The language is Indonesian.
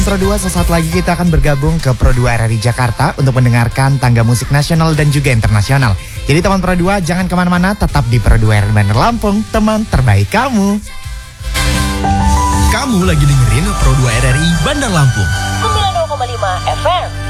Pro 2, sesaat lagi kita akan bergabung ke Pro 2 RRI Jakarta untuk mendengarkan tangga musik nasional dan juga internasional. Jadi teman Pro 2 jangan kemana-mana, tetap di Pro 2 RRI Bandar Lampung, teman terbaik kamu. Kamu lagi dengerin Pro 2 RRI Bandar Lampung 92,5 FM.